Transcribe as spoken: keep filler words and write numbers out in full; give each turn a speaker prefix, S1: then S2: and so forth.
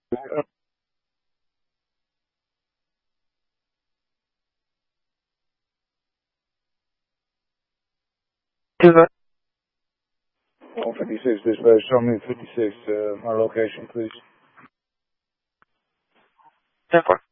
S1: Oh, fifty-six dispatch, show me fifty-six, uh, my location, please.
S2: ten four.